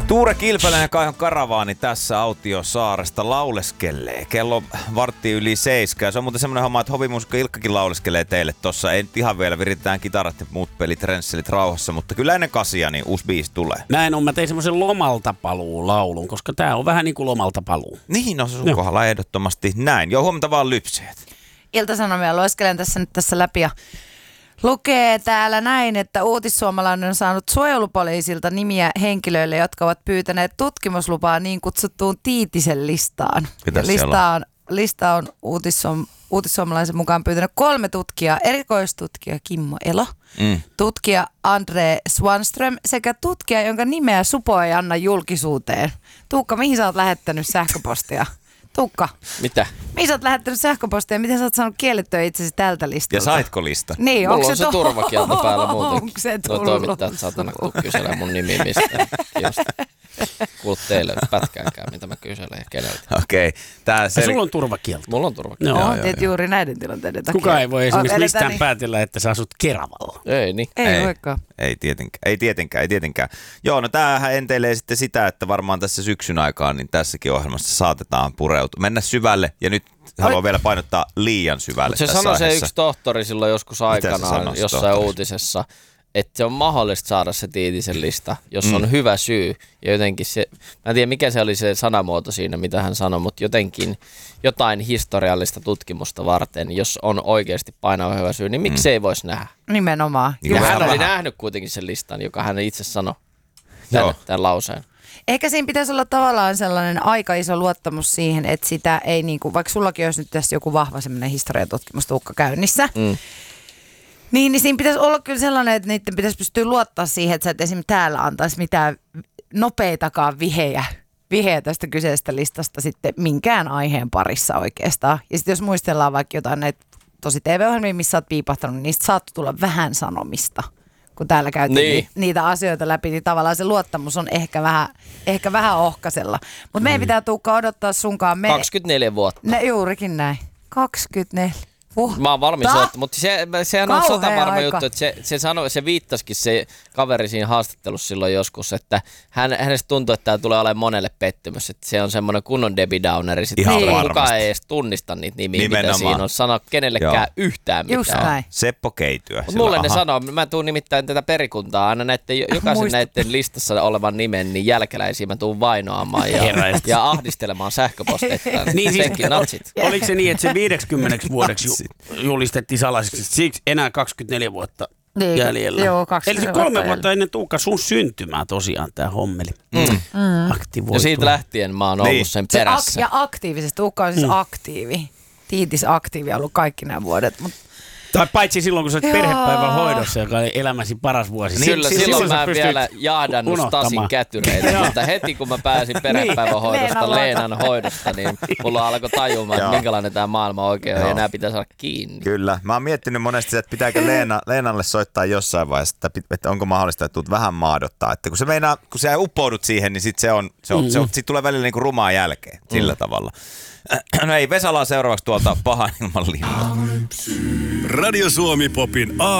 Tuure Kilpeläinen ja Kaihon Karavaani tässä Autiosaaresta lauleskelee. Kello 6:15. Se on muuten semmoinen homma, että hovimuusikko Ilkkakin lauleskelee teille tossa. Ei nyt ihan vielä, viritetään kitarat ja muut pelit, rensselit rauhassa, mutta kyllä ennen 8 niin uusi biisi tulee. Näin on, mä tein semmoisen lomalta paluu laulun, koska tää on vähän niin kuin lomalta paluu. Niin, no se sun kohdalla ehdottomasti näin. Joo, huomenta vaan lypseet. Ilta-Sanomia lueskelen tässä läpi ja lukee täällä näin, että Uutissuomalainen on saanut suojelupoliisilta nimiä henkilöille, jotka ovat pyytäneet tutkimuslupaa niin kutsuttuun Tiitisen listaan. Lista on Uutissuomalaisen mukaan pyytänyt 3 tutkijaa, erikoistutkija Kimmo Elo, tutkija Andre Swanström sekä tutkija, jonka nimeä Supo ei anna julkisuuteen. Tuukka, mihin sä oot lähettänyt sähköpostia? Tuukka. Mitä? Mihin sä oot lähettänyt sähköpostia? Miten sä oot saanut kiellettyä itsesi tältä listalta? Ja saitko lista? Niin, mulla on se turvakielto päällä muutenkin. Onko se tullut? No toimittajat saatana kyselee mun nimi mistä. Kuulut teille pätkäänkään, mitä mä kyselen ja keneltä. Okei. Sulla on turvakielto. Mulla on turvakielto. Joo, teet juuri näiden tilanteiden takia. Kuka ei voi esimerkiksi mistään päätellä, että sä asut Keravalla. Ei niin. Ei voikaan. Ei tietenkään. Joo, no tämähän enteilee sitten sitä, että varmaan tässä syksyn aikaan niin tässäkin ohjelmassa saatetaan pureutua. Mennä syvälle ja nyt haluan vielä painottaa liian syvälle tässä tässä aiheessa. Se yksi tohtori silloin joskus aikanaan jossain uutisessa, että se on mahdollista saada se Tiitisen lista, jos on hyvä syy. Ja jotenkin se, mä en tiedä mikä se oli se sanamuoto siinä, mitä hän sanoi, mutta jotenkin jotain historiallista tutkimusta varten, jos on oikeasti painava hyvä syy, niin miksi ei voisi nähdä? Nimenomaan. Ja hän oli nähnyt kuitenkin sen listan, joka hän itse sanoi tämän lauseen. Ehkä siinä pitäisi olla tavallaan sellainen aika iso luottamus siihen, että sitä ei niinku, vaikka sullakin olisi nyt tässä joku vahva semmoinen historiatutkimustuukka käynnissä, niin siinä pitäisi olla kyllä sellainen, että niiden pitäisi pystyä luottaa siihen, että sä et esimerkiksi täällä antaisi mitään nopeitakaan vihejä tästä kyseisestä listasta sitten minkään aiheen parissa oikeastaan. Ja sitten jos muistellaan vaikka jotain näitä tosi TV-ohjelmia, missä sä oot piipahtanut, niin niistä saattoi tulla vähän sanomista. Kun täällä käytiin niitä asioita läpi, niin tavallaan se luottamus on ehkä vähän ohkasella. Mutta meidän pitää Tuukka odottaa sunkaan. 24 vuotta. Juurikin näin. 24. Mä oon valmis ottaa, mutta sehän on satavarma juttu, että se viittasikin se kaveri siinä haastattelussa silloin joskus, että hänestä tuntuu, että tämä tulee olemaan monelle pettymys, että se on semmoinen kunnon Debbie Downeri, sitten kukaan ei edes tunnista niitä nimiä, mitä siinä on, sano kenellekään yhtään mitään. Just näin. Seppo Keityä. Mutta mulle ne sanoo, mä tuun nimittäin tätä perikuntaa aina jokaisen näiden listassa olevan nimen, niin jälkeläisiä mä tuun vainoamaan ja ahdistelemaan sähköposteittain. Niin siis, oliko se niin, että se 50 vuodeksi julistettiin salaiseksi, siksi enää 24 vuotta jäljellä. Joo, 24 eli se 3 vuotta ennen Tuukka sun syntymää tosiaan tämä hommeli. Ja siitä lähtien mä oon ollut sen perässä. Ja aktiivisesti. Tuukka on siis aktiivi. Tiitis aktiivi ollut kaikki nämä vuodet. Tai paitsi silloin, kun sä olet perhepäivän hoidossa, joka oli elämäsi paras vuosi. Kyllä, silloin mä vielä jaadannut Stasin kätyreitä, mutta heti kun mä pääsin perhepäivän hoidosta, Leenan hoidosta, niin mulla alkoi tajumaan, että minkälainen tämä maailma oikein on, ja nämä pitää saada kiinni. Kyllä. Mä oon miettinyt monesti, että pitääkö Leenalle soittaa jossain vaiheessa, että onko mahdollista, että tulet vähän maadottaa. Että kun sä uppoudut siihen, niin sit siitä tulee välillä niinku rumaa jälkeen, sillä tavalla. No ei, Vesalaa seuraavaksi tuolta Pahan ilman linnaa. Radio Suomi Popin